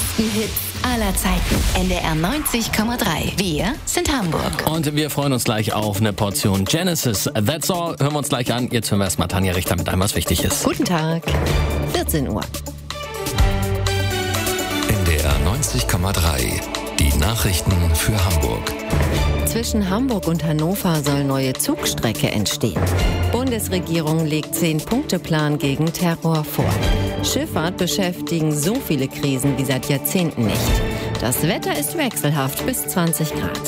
besten Hits aller Zeiten. NDR 90,3. Wir sind Hamburg. Und wir freuen uns gleich auf eine Portion Genesis. That's all. Hören wir uns gleich an. Jetzt hören wir erstmal Tanja Richter mit einem, was wichtig ist. Guten Tag. 14 Uhr. NDR 90,3. Die Nachrichten für Hamburg. Zwischen Hamburg und Hannover soll neue Zugstrecke entstehen. Bundesregierung legt 10-Punkte-Plan gegen Terror vor. Schifffahrt beschäftigen so viele Krisen wie seit Jahrzehnten nicht. Das Wetter ist wechselhaft bis 20 Grad.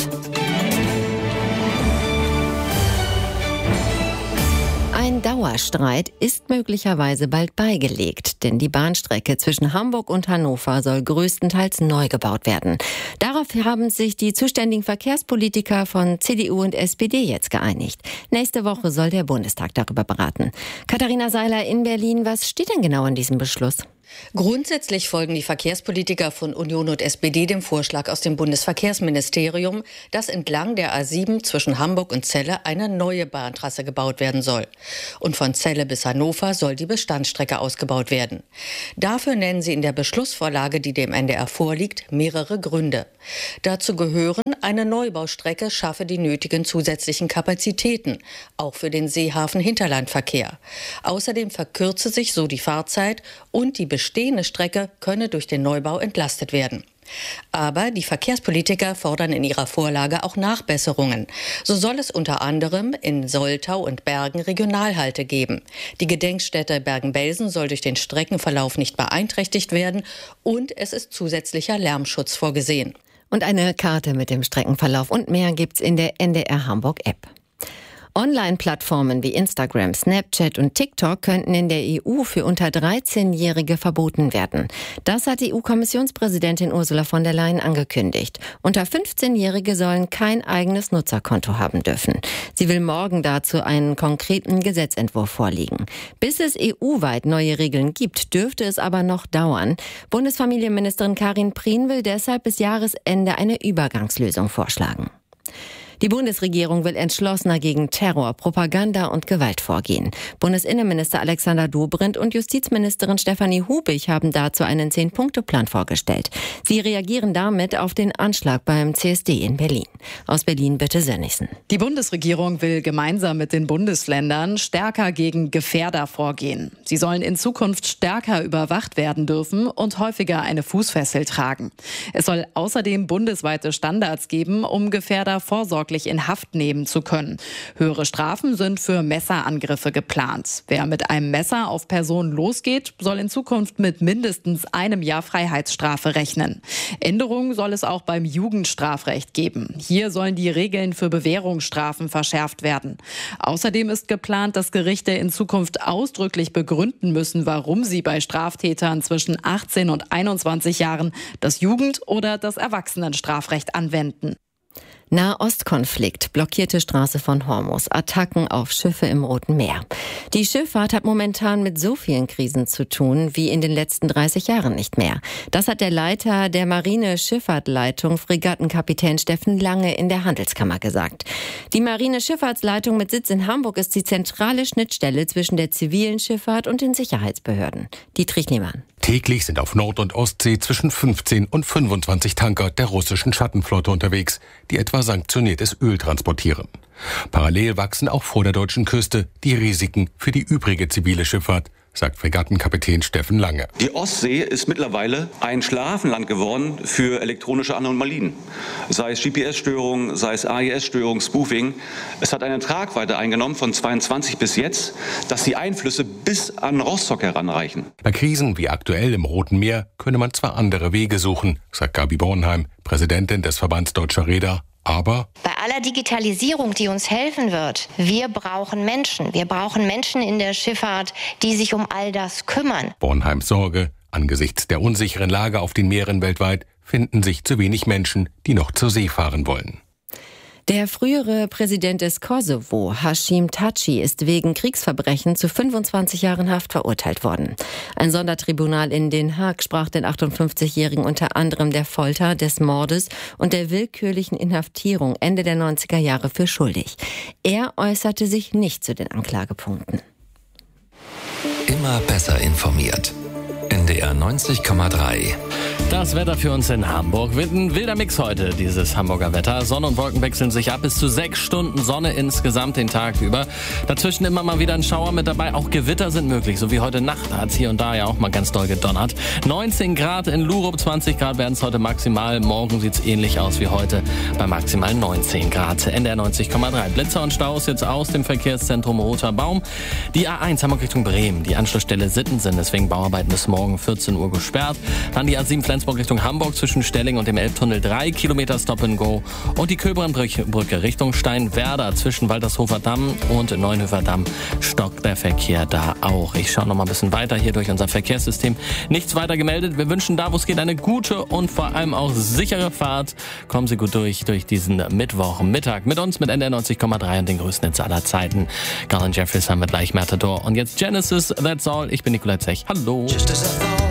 Ein Dauerstreit ist möglicherweise bald beigelegt, denn die Bahnstrecke zwischen Hamburg und Hannover soll größtenteils neu gebaut werden. Darauf haben sich die zuständigen Verkehrspolitiker von CDU und SPD jetzt geeinigt. Nächste Woche soll der Bundestag darüber beraten. Katharina Seiler in Berlin, was steht denn genau in diesem Beschluss? Grundsätzlich folgen die Verkehrspolitiker von Union und SPD dem Vorschlag aus dem Bundesverkehrsministerium, dass entlang der A7 zwischen Hamburg und Celle eine neue Bahntrasse gebaut werden soll. Und von Celle bis Hannover soll die Bestandsstrecke ausgebaut werden. Dafür nennen sie in der Beschlussvorlage, die dem NDR vorliegt, mehrere Gründe. Dazu gehören, eine Neubaustrecke schaffe die nötigen zusätzlichen Kapazitäten, auch für den Seehafen-Hinterlandverkehr. Außerdem verkürze sich so die Fahrzeit und die bestehende Strecke könne durch den Neubau entlastet werden. Aber die Verkehrspolitiker fordern in ihrer Vorlage auch Nachbesserungen. So soll es unter anderem in Soltau und Bergen Regionalhalte geben. Die Gedenkstätte Bergen-Belsen soll durch den Streckenverlauf nicht beeinträchtigt werden und es ist zusätzlicher Lärmschutz vorgesehen. Und eine Karte mit dem Streckenverlauf und mehr gibt's in der NDR Hamburg App. Online-Plattformen wie Instagram, Snapchat und TikTok könnten in der EU für unter 13-Jährige verboten werden. Das hat die EU-Kommissionspräsidentin Ursula von der Leyen angekündigt. Unter 15-Jährige sollen kein eigenes Nutzerkonto haben dürfen. Sie will morgen dazu einen konkreten Gesetzentwurf vorlegen. Bis es EU-weit neue Regeln gibt, dürfte es aber noch dauern. Bundesfamilienministerin Karin Prien will deshalb bis Jahresende eine Übergangslösung vorschlagen. Die Bundesregierung will entschlossener gegen Terror, Propaganda und Gewalt vorgehen. Bundesinnenminister Alexander Dobrindt und Justizministerin Stefanie Hubig haben dazu einen 10-Punkte-Plan vorgestellt. Sie reagieren damit auf den Anschlag beim CSD in Berlin. Aus Berlin bitte Sönnigsen. Die Bundesregierung will gemeinsam mit den Bundesländern stärker gegen Gefährder vorgehen. Sie sollen in Zukunft stärker überwacht werden dürfen und häufiger eine Fußfessel tragen. Es soll außerdem bundesweite Standards geben, um Gefährder vorsorglich in Haft nehmen zu können. Höhere Strafen sind für Messerangriffe geplant. Wer mit einem Messer auf Personen losgeht, soll in Zukunft mit mindestens 1 Jahr Freiheitsstrafe rechnen. Änderungen soll es auch beim Jugendstrafrecht geben. Hier sollen die Regeln für Bewährungsstrafen verschärft werden. Außerdem ist geplant, dass Gerichte in Zukunft ausdrücklich begründen müssen, warum sie bei Straftätern zwischen 18 und 21 Jahren das Jugend- oder das Erwachsenenstrafrecht anwenden. Nahostkonflikt, blockierte Straße von Hormuz, Attacken auf Schiffe im Roten Meer. Die Schifffahrt hat momentan mit so vielen Krisen zu tun wie in den letzten 30 Jahren nicht mehr. Das hat der Leiter der Marine-Schifffahrtleitung, Fregattenkapitän Steffen Lange, in der Handelskammer gesagt. Die Marine-Schifffahrtsleitung mit Sitz in Hamburg ist die zentrale Schnittstelle zwischen der zivilen Schifffahrt und den Sicherheitsbehörden. Dietrich Niemann. Täglich sind auf Nord- und Ostsee zwischen 15 und 25 Tanker der russischen Schattenflotte unterwegs, die etwa sanktioniertes Öl transportieren. Parallel wachsen auch vor der deutschen Küste die Risiken für die übrige zivile Schifffahrt, sagt Fregattenkapitän Steffen Lange. Die Ostsee ist mittlerweile ein Schlafenland geworden für elektronische Anomalien. Sei es GPS-Störungen, sei es AIS-Störungen, Spoofing. Es hat eine Tragweite eingenommen von 22 bis jetzt, dass die Einflüsse bis an Rostock heranreichen. Bei Krisen wie aktuell im Roten Meer könne man zwar andere Wege suchen, sagt Gabi Bornheim, Präsidentin des Verbands Deutscher Reeder. Aber bei aller Digitalisierung, die uns helfen wird, wir brauchen Menschen. Wir brauchen Menschen in der Schifffahrt, die sich um all das kümmern. Bornheims Sorge: Angesichts der unsicheren Lage auf den Meeren weltweit finden sich zu wenig Menschen, die noch zur See fahren wollen. Der frühere Präsident des Kosovo, Hashim Thaçi, ist wegen Kriegsverbrechen zu 25 Jahren Haft verurteilt worden. Ein Sondertribunal in Den Haag sprach den 58-Jährigen unter anderem der Folter, des Mordes und der willkürlichen Inhaftierung Ende der 90er Jahre für schuldig. Er äußerte sich nicht zu den Anklagepunkten. Immer besser informiert. NDR 90,3. Das Wetter für uns in Hamburg wird ein wilder Mix heute, dieses Hamburger Wetter. Sonne und Wolken wechseln sich ab, bis zu 6 Stunden Sonne insgesamt den Tag über. Dazwischen immer mal wieder ein Schauer mit dabei, auch Gewitter sind möglich, so wie heute Nacht hat es hier und da ja auch mal ganz doll gedonnert. 19 Grad in Lurup, 20 Grad werden es heute maximal. Morgen sieht es ähnlich aus wie heute bei maximal 19 Grad. NDR 90,3. Blitzer und Staus jetzt aus dem Verkehrszentrum Roter Baum. Die A1 Hamburg Richtung Bremen, die Anschlussstelle Sittensen, deswegen Bauarbeiten bis morgen 14 Uhr gesperrt. Dann die A7 Flensburg Richtung Hamburg zwischen Stelling und dem Elbtunnel 3 Kilometer Stop and Go. Und die Köbernbrücke Richtung Steinwerder zwischen Waltershofer Damm und Neunhöfer Damm stockt der Verkehr da auch. Ich schaue noch mal ein bisschen weiter hier durch unser Verkehrssystem. Nichts weiter gemeldet. Wir wünschen da, wo es geht, eine gute und vor allem auch sichere Fahrt. Kommen Sie gut durch diesen Mittwochmittag mit uns, mit NDR 90,3 und den größten Hits aller Zeiten. Garland Jeffries haben wir gleich Matador. Und jetzt Genesis, That's All. Ich bin Nikolai Zech. Hallo.